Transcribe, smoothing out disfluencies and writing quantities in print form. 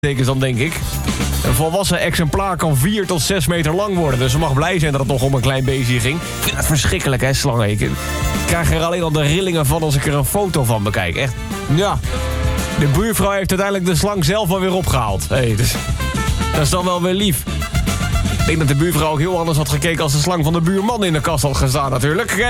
tekens dan, denk ik. Een volwassen exemplaar kan 4 tot 6 meter lang worden. Dus ze mag blij zijn dat het nog om een klein beestje ging. Ik vind het verschrikkelijk, hè, slangen. Ik krijg er alleen al de rillingen van als ik er een foto van bekijk. Echt, ja. De buurvrouw heeft uiteindelijk de slang zelf wel weer opgehaald. Dus, dat is dan wel weer lief. Ik denk dat de buurvrouw ook heel anders had gekeken als de slang van de buurman in de kast had gestaan natuurlijk.